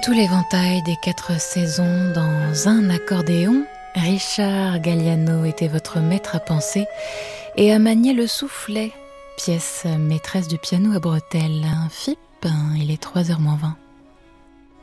Tout l'éventail des 4 saisons dans un accordéon, Richard Galliano était votre maître à penser et à manier le soufflet. Pièce maîtresse du piano à bretelles, un FIP, il est 3h moins 20.